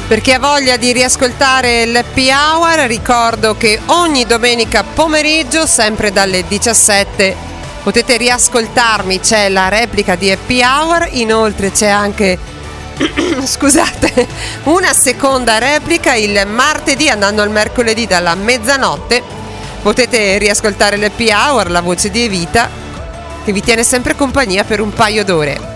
Per chi ha voglia di riascoltare l'Happy Hour, ricordo che ogni domenica pomeriggio, sempre dalle 17, potete riascoltarmi, c'è la replica di Happy Hour, inoltre c'è anche, scusate, una seconda replica il martedì andando al mercoledì dalla mezzanotte. Potete riascoltare l'Happy Hour, la voce di Evita, che vi tiene sempre compagnia per un paio d'ore.